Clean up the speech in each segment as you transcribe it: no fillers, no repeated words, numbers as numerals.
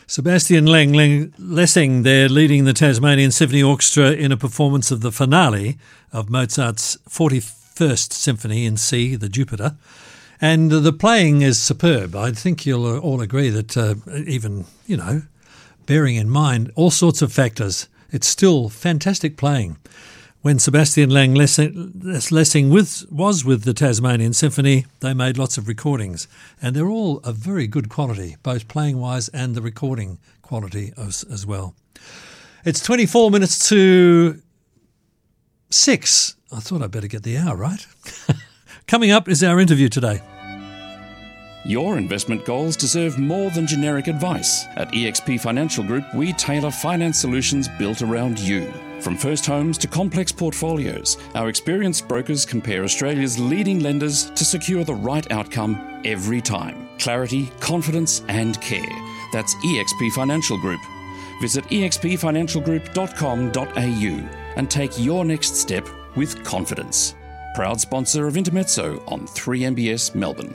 Sebastian Lessing there leading the Tasmanian Symphony Orchestra in a performance of the finale of Mozart's 41st Symphony in C, the Jupiter. And the playing is superb. I think you'll all agree that even, bearing in mind all sorts of factors, it's still fantastic playing. When Sebastian Lessing was with the Tasmanian Symphony, they made lots of recordings, and they're all of very good quality, both playing-wise and the recording quality as well. It's 24 minutes to 6. I thought I'd better get the hour right. Coming up is our interview today. Your investment goals deserve more than generic advice. At eXp Financial Group, we tailor finance solutions built around you. From first homes to complex portfolios, our experienced brokers compare Australia's leading lenders to secure the right outcome every time. Clarity, confidence and care. That's eXp Financial Group. Visit expfinancialgroup.com.au and take your next step with confidence. Proud sponsor of Intermezzo on 3MBS Melbourne.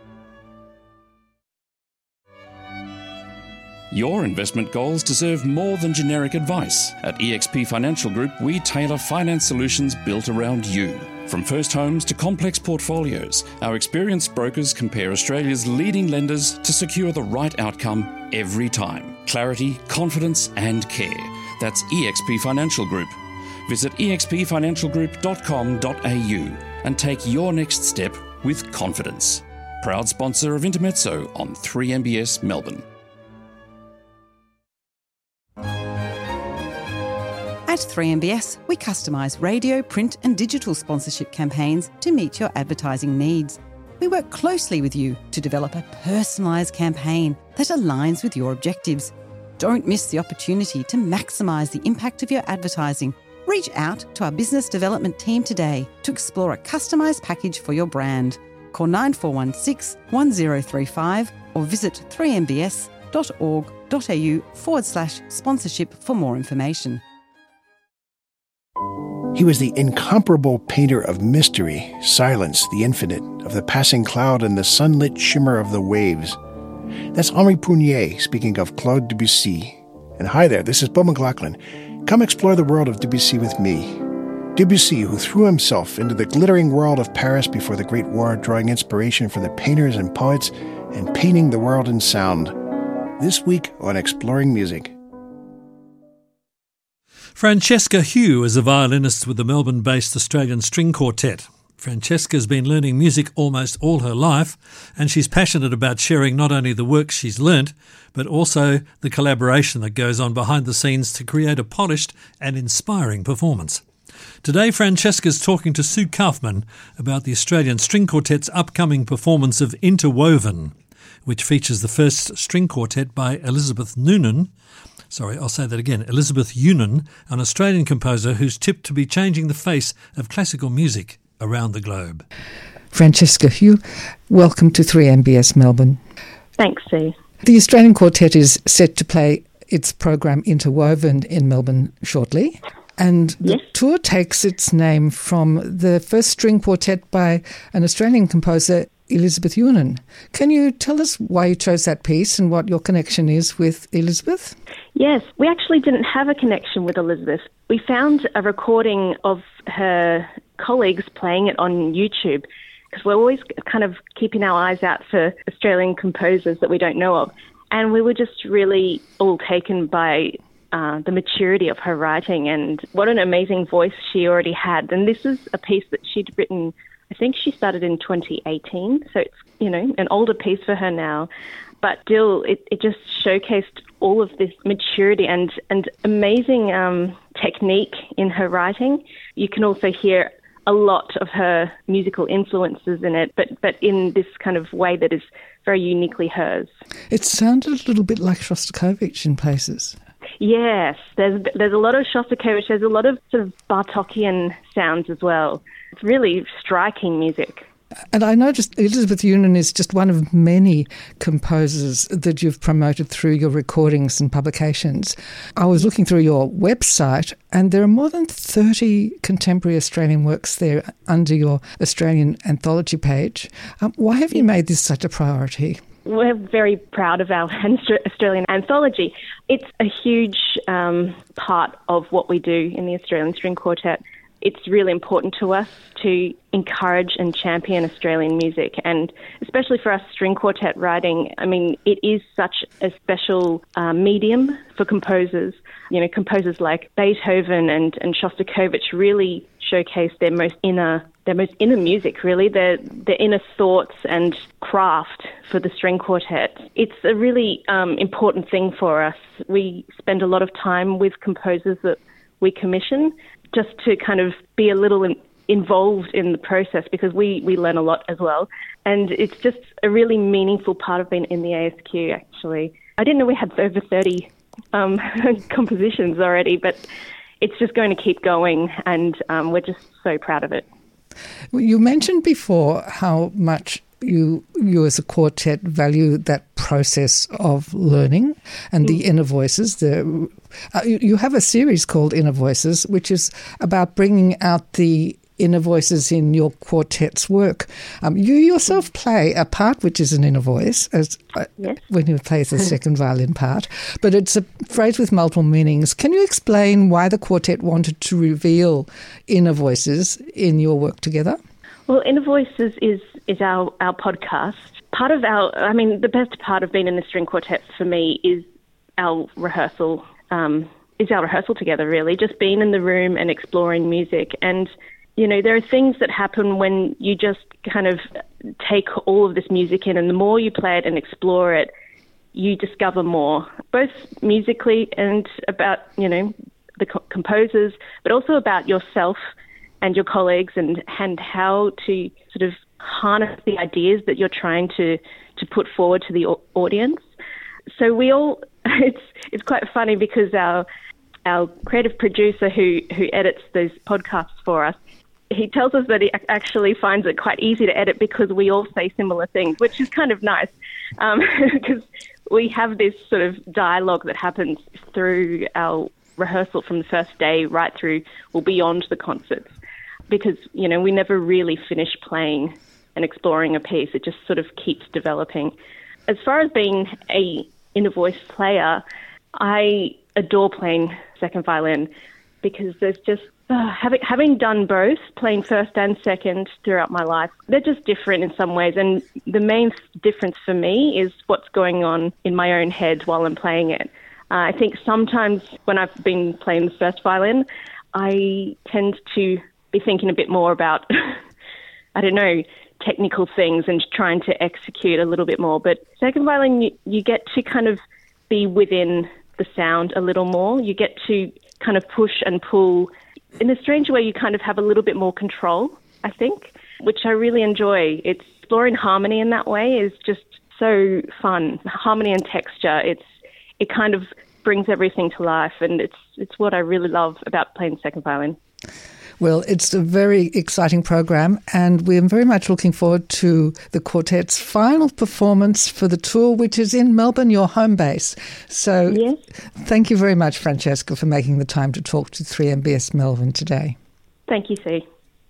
Your investment goals deserve more than generic advice. At eXp Financial Group, we tailor finance solutions built around you. From first homes to complex portfolios, our experienced brokers compare Australia's leading lenders to secure the right outcome every time. Clarity, confidence and care. That's eXp Financial Group. Visit expfinancialgroup.com.au and take your next step with confidence. Proud sponsor of Intermezzo on 3MBS Melbourne. At 3MBS, we customise radio, print and digital sponsorship campaigns to meet your advertising needs. We work closely with you to develop a personalised campaign that aligns with your objectives. Don't miss the opportunity to maximise the impact of your advertising. Reach out to our business development team today to explore a customised package for your brand. Call 9416 1035 or visit 3mbs.org.au/sponsorship for more information. He was the incomparable painter of mystery, silence, the infinite, of the passing cloud and the sunlit shimmer of the waves. That's Henri Prunier speaking of Claude Debussy. And hi there, this is Beau McLaughlin. Come explore the world of Debussy with me. Debussy, who threw himself into the glittering world of Paris before the Great War, drawing inspiration for the painters and poets and painting the world in sound. This week on Exploring Music. Francesca Hugh is a violinist with the Melbourne-based Australian String Quartet. Francesca's been learning music almost all her life, and she's passionate about sharing not only the work she's learnt, but also the collaboration that goes on behind the scenes to create a polished and inspiring performance. Today, Francesca's talking to Sue Kaufman about the Australian String Quartet's upcoming performance of Interwoven, which features the first string quartet by Elizabeth Noonan. Elizabeth Younan, an Australian composer who's tipped to be changing the face of classical music around the globe. Francesca Hugh, welcome to 3MBS Melbourne. Thanks, Sue. The Australian Quartet is set to play its program Interwoven in Melbourne shortly, and the tour takes its name from the first string quartet by an Australian composer, Elizabeth Younan. Can you tell us why you chose that piece and what your connection is with Elizabeth? Yes, we actually didn't have a connection with Elizabeth. We found a recording of her colleagues playing it on YouTube, because we're always kind of keeping our eyes out for Australian composers that we don't know of. And we were just really all taken by the maturity of her writing and what an amazing voice she already had. And this is a piece that she'd written, I think she started in 2018, so it's, an older piece for her now. But still, it just showcased all of this maturity and amazing technique in her writing. You can also hear a lot of her musical influences in it, but in this kind of way that is very uniquely hers. It sounded a little bit like Shostakovich in places. Yes, there's a lot of Shostakovich. There's a lot of sort of Bartokian sounds as well. It's really striking music. And I noticed Elizabeth Younan is just one of many composers that you've promoted through your recordings and publications. I was looking through your website and there are more than 30 contemporary Australian works there under your Australian anthology page. Why have you made this such a priority? we're very proud of our Australian anthology. It's a huge part of what we do in the Australian String Quartet. It's really important to us to encourage and champion Australian music, and especially for us string quartet writing. I mean, it is such a special medium for composers. You know, composers like Beethoven and Shostakovich really showcase their most inner music, really, their inner thoughts and craft for the string quartet. It's a really important thing for us. We spend a lot of time with composers that we commission, just to kind of be a little involved in the process, because we learn a lot as well. And it's just a really meaningful part of being in the ASQ, actually. I didn't know we had over 30 compositions already, but it's just going to keep going, and we're just so proud of it. You mentioned before how much you as a quartet value that process of learning and the inner voices. You have a series called Inner Voices, which is about bringing out the inner voices in your quartet's work. You yourself play a part which is an inner voice, when you play the second violin part, but it's a phrase with multiple meanings. Can you explain why the quartet wanted to reveal inner voices in your work together? Well, Inner Voices is our podcast. The best part of being in the string quartet for me is our rehearsal. Together, really, just being in the room and exploring music. And, you know, there are things that happen when you just kind of take all of this music in, and the more you play it and explore it, you discover more, both musically and about, you know, the composers, but also about yourself and your colleagues, and how to sort of harness the ideas that you're trying to put forward to the audience. So we all, it's quite funny because our creative producer who edits those podcasts for us, he tells us that he actually finds it quite easy to edit because we all say similar things, which is kind of nice, because we have this sort of dialogue that happens through our rehearsal from the first day right through, well, beyond the concerts. Because, you know, we never really finish playing and exploring a piece. It just sort of keeps developing. As far as being a inner voice player, I adore playing second violin, because there's just, having done both, playing first and second throughout my life, they're just different in some ways. And the main difference for me is what's going on in my own head while I'm playing it. I think sometimes when I've been playing the first violin, I tend to be thinking a bit more about, I don't know, technical things and trying to execute a little bit more. But second violin, you get to kind of be within the sound a little more. You get to kind of push and pull. In a strange way, you kind of have a little bit more control, I think, which I really enjoy. It's exploring harmony in that way is just so fun. Harmony and texture, it kind of brings everything to life, and it's what I really love about playing second violin. Well, it's a very exciting program, and we're very much looking forward to the quartet's final performance for the tour, which is in Melbourne, your home base. So yes. Thank you very much, Francesca, for making the time to talk to 3MBS Melbourne today. Thank you, Sue.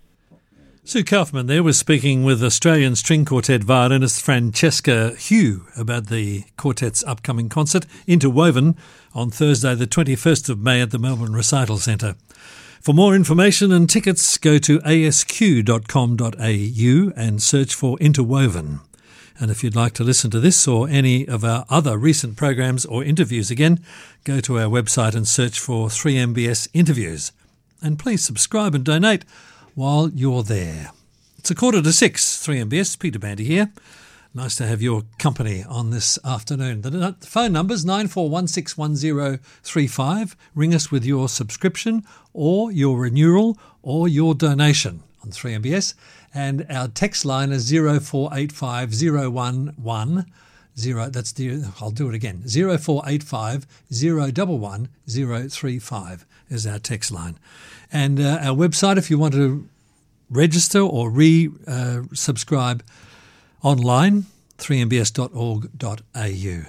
Sue Kaufman there was speaking with Australian String Quartet violinist Francesca Hugh about the quartet's upcoming concert, Interwoven, on Thursday the 21st of May at the Melbourne Recital Centre. For more information and tickets, go to asq.com.au and search for Interwoven. And if you'd like to listen to this or any of our other recent programs or interviews again, go to our website and search for 3MBS Interviews. And please subscribe and donate while you're there. It's 5:45, 3MBS, Peter Bandy here. Nice to have your company on this afternoon. The phone number's 94161035. Ring us with your subscription or your renewal or your donation on 3MBS. And our text line is 0485 011 I'll do it again. 0485 011 035 is our text line. And our website, if you want to register or subscribe online, 3mbs.org.au.